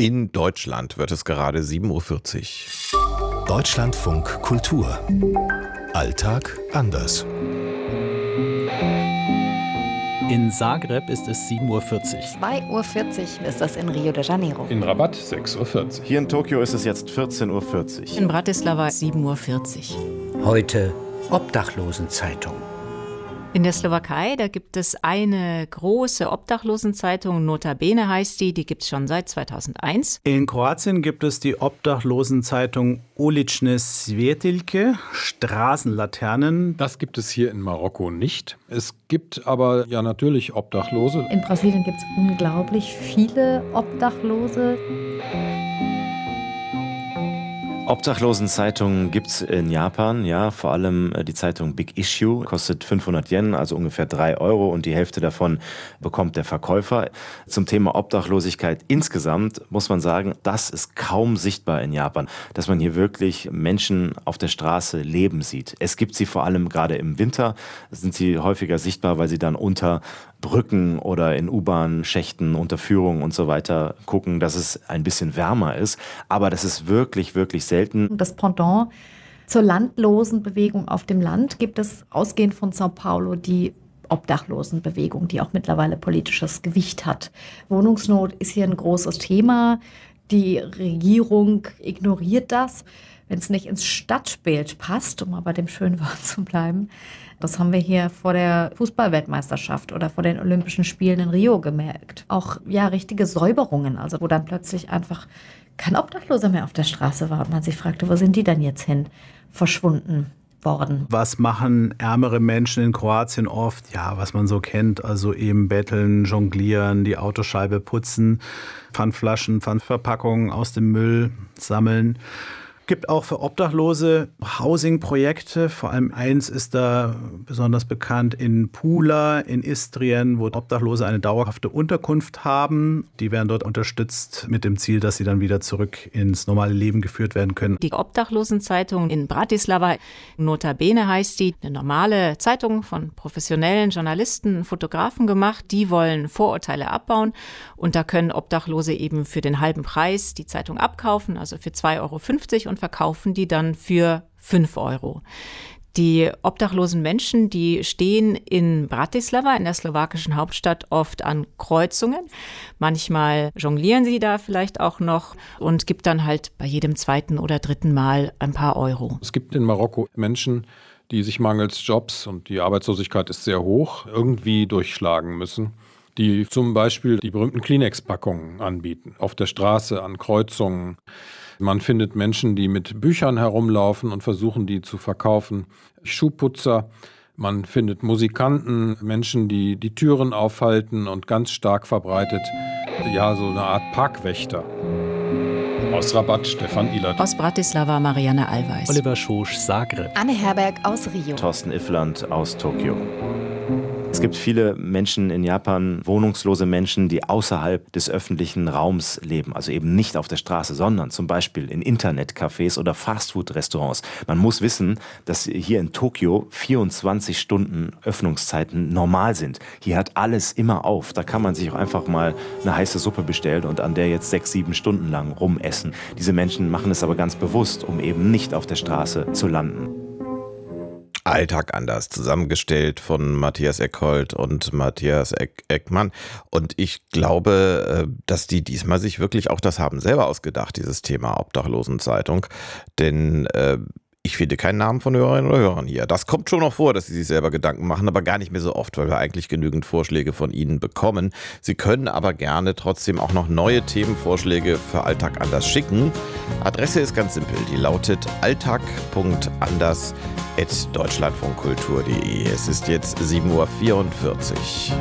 In Deutschland wird es gerade 7.40 Uhr. Deutschlandfunk Kultur. Alltag anders. In Zagreb ist es 7.40 Uhr. 2.40 Uhr ist das in Rio de Janeiro. In Rabat 6.40 Uhr. Hier in Tokio ist es jetzt 14.40 Uhr. In Bratislava 7.40 Uhr. Heute Obdachlosenzeitung. In der Slowakei, da gibt es eine große Obdachlosenzeitung, Nota Bene heißt die gibt es schon seit 2001. In Kroatien gibt es die Obdachlosenzeitung Ulične svjetiljke, Straßenlaternen. Das gibt es hier in Marokko nicht. Es gibt aber ja natürlich Obdachlose. In Brasilien gibt es unglaublich viele Obdachlose. Obdachlosenzeitungen gibt es in Japan, ja, vor allem die Zeitung Big Issue, kostet 500 Yen, also ungefähr 3 Euro und die Hälfte davon bekommt der Verkäufer. Zum Thema Obdachlosigkeit insgesamt muss man sagen, das ist kaum sichtbar in Japan, dass man hier wirklich Menschen auf der Straße leben sieht. Es gibt sie vor allem gerade im Winter, sind sie häufiger sichtbar, weil sie dann unter Brücken oder in U-Bahn-Schächten unter Führung und so weiter gucken, dass es ein bisschen wärmer ist. Aber das ist wirklich, wirklich selten. Das Pendant zur Landlosenbewegung auf dem Land gibt es ausgehend von São Paulo die Obdachlosenbewegung, die auch mittlerweile politisches Gewicht hat. Wohnungsnot ist hier ein großes Thema. Die Regierung ignoriert das, wenn es nicht ins Stadtbild passt, um mal bei dem schönen Wort zu bleiben. Das haben wir hier vor der Fußball-Weltmeisterschaft oder vor den Olympischen Spielen in Rio gemerkt. Auch ja richtige Säuberungen, also wo dann plötzlich einfach kein Obdachloser mehr auf der Straße war und man sich fragte, wo sind die denn jetzt hin? Verschwunden worden. Was machen ärmere Menschen in Kroatien oft? Ja, was man so kennt, also eben betteln, jonglieren, die Autoscheibe putzen, Pfandflaschen, Pfandverpackungen aus dem Müll sammeln. Gibt auch für Obdachlose Housing-Projekte. Vor allem eins ist da besonders bekannt in Pula, in Istrien, wo Obdachlose eine dauerhafte Unterkunft haben. Die werden dort unterstützt mit dem Ziel, dass sie dann wieder zurück ins normale Leben geführt werden können. Die Obdachlosenzeitung in Bratislava, Nota Bene heißt die, eine normale Zeitung von professionellen Journalisten, Fotografen gemacht. Die wollen Vorurteile abbauen und da können Obdachlose eben für den halben Preis die Zeitung abkaufen, also für 2,50 € und verkaufen die dann für 5 Euro. Die obdachlosen Menschen, die stehen in Bratislava, in der slowakischen Hauptstadt, oft an Kreuzungen. Manchmal jonglieren sie da vielleicht auch noch und gibt dann halt bei jedem zweiten oder dritten Mal ein paar Euro. Es gibt in Marokko Menschen, die sich mangels Jobs, und die Arbeitslosigkeit ist sehr hoch, irgendwie durchschlagen müssen, die zum Beispiel die berühmten Kleenex-Packungen anbieten, auf der Straße, an Kreuzungen. Man findet Menschen, die mit Büchern herumlaufen und versuchen, die zu verkaufen. Schuhputzer. Man findet Musikanten, Menschen, die die Türen aufhalten und ganz stark verbreitet, ja, so eine Art Parkwächter. Aus Rabat, Stefan Ilert. Aus Bratislava, Marianne Allweis. Oliver Schosch, Zagreb. Anne Herberg aus Rio. Thorsten Iffland aus Tokio. Es gibt viele Menschen in Japan, wohnungslose Menschen, die außerhalb des öffentlichen Raums leben. Also eben nicht auf der Straße, sondern zum Beispiel in Internetcafés oder Fastfood-Restaurants. Man muss wissen, dass hier in Tokio 24 Stunden Öffnungszeiten normal sind. Hier hat alles immer auf. Da kann man sich auch einfach mal eine heiße Suppe bestellen und an der jetzt 6-7 Stunden lang rumessen. Diese Menschen machen es aber ganz bewusst, um eben nicht auf der Straße zu landen. Alltag anders, zusammengestellt von Matthias Eckholt und Matthias Eckmann. Und ich glaube, dass die diesmal sich wirklich auch das haben selber ausgedacht, dieses Thema Obdachlosenzeitung. Denn ich finde keinen Namen von Hörerinnen oder Hörern hier. Das kommt schon noch vor, dass sie sich selber Gedanken machen, aber gar nicht mehr so oft, weil wir eigentlich genügend Vorschläge von Ihnen bekommen. Sie können aber gerne trotzdem auch noch neue Themenvorschläge für Alltag anders Adresse ist ganz simpel, die lautet alltag.anders@deutschlandfunkkultur.de. Es ist jetzt 7.44 Uhr.